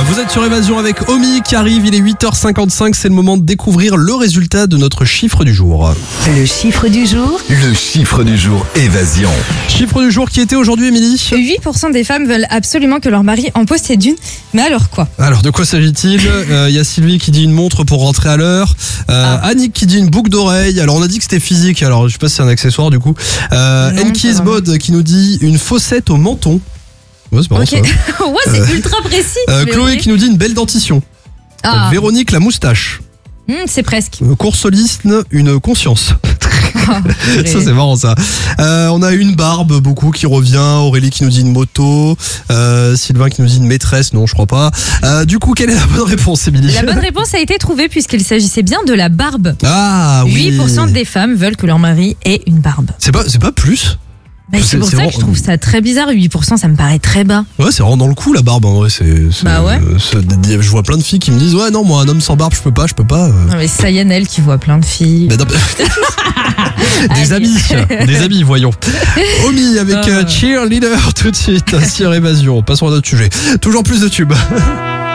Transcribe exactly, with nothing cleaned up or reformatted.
Vous êtes sur Évasion avec Omi qui arrive, il est huit heures cinquante-cinq, c'est le moment de découvrir le résultat de notre chiffre du jour. Le chiffre du jour. Le chiffre du jour, Évasion. Chiffre du jour qui était aujourd'hui, Émilie ? huit pour cent des femmes veulent absolument que leur mari en possède une. Mais alors quoi ? Alors de quoi s'agit-il ? Il euh, y a Sylvie qui dit une montre pour rentrer à l'heure. Euh, ah. Annick qui dit une boucle d'oreille. Alors on a dit que c'était physique, alors je sais pas si c'est un accessoire du coup. Euh, Enkis Bod qui nous dit une fossette au menton. Ouais, c'est marrant okay. ça. Ouais, c'est euh, ultra précis. Euh, Chloé okay. qui nous dit une belle dentition. Ah. Euh, Véronique la moustache. Mmh, c'est presque. Euh, Coursoliste une conscience. Oh, ça c'est marrant ça. Euh, on a une barbe beaucoup qui revient. Aurélie qui nous dit une moto. Euh, Sylvain qui nous dit une maîtresse. Non, je crois pas. Euh, du coup, quelle est la bonne réponse, Émilie ? La bonne réponse a été trouvée puisqu'il s'agissait bien de la barbe. Ah oui. huit pour cent des femmes veulent que leur mari ait une barbe. C'est pas, c'est pas plus ? Bah, c'est, c'est pour c'est ça vraiment... que je trouve ça très bizarre. huit pour cent, ça me paraît très bas. Ouais, c'est vraiment dans le coup la barbe en vrai. C'est, c'est, bah ouais. C'est, je vois plein de filles qui me disent ouais non moi un homme sans barbe je peux pas, je peux pas. Non mais ça y est, elle qui voit plein de filles. Bah, des amis, des amis voyons. Omi avec euh... Cheerleader tout de suite sur Évasion. Passons à notre sujet. Toujours plus de tubes.